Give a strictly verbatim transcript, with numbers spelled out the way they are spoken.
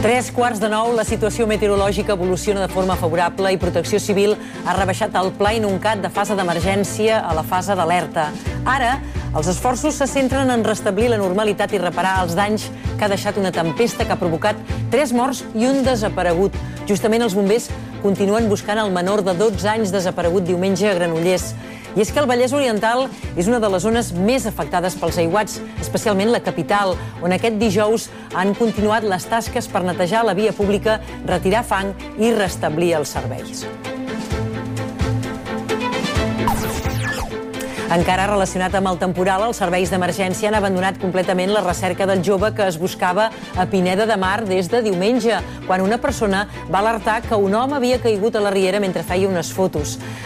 Tres quarts de nou, la situació meteorològica evoluciona de forma favorable i Protecció Civil ha rebaixat el Pla Inuncat de fase d'emergència a la fase d'alerta. Ara, els esforços se centren en restablir la normalitat i reparar els danys que ha deixat una tempesta que ha provocat tres morts i un desaparegut. Justament els bombers continuen buscant el menor de dotze anys desaparegut diumenge a Granollers. I és que el Vallès Oriental és una de les zones més afectades pels aiguats, especialment la capital, on aquest dijous han continuat les tasques per netejar la via pública, retirar fang i restablir els serveis. Encara relacionat amb el temporal, els serveis d'emergència han abandonat completament la recerca del jove que es buscava a Pineda de Mar des de diumenge, quan una persona va alertar que un home havia caigut a la riera mentre feia unes fotos.